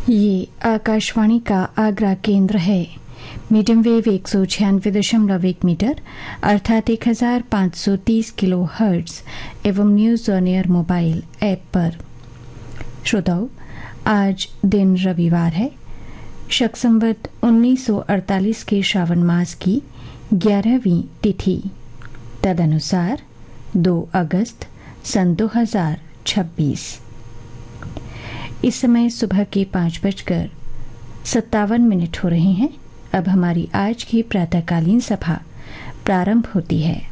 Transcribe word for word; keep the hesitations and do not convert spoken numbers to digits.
ये आकाशवाणी का आगरा केंद्र है। मीडियम वेव एक सौ छियानवे दशमलव एक मीटर अर्थात एक हजार पाँच सौ तीस किलो हर्ट्ज एवं news on air mobile app पर। श्रोताओं, आज दिन रविवार है। शक संवत उन्नीस सौ अड़तालीस के श्रावण मास की ग्यारहवीं तिथि, तदनुसार दो अगस्त सन दो हजार छब्बीस। इस समय सुबह के पाँच बजकर सत्तावन मिनट हो रहे हैं। अब हमारी आज की प्रातःकालीन सभा प्रारंभ होती है।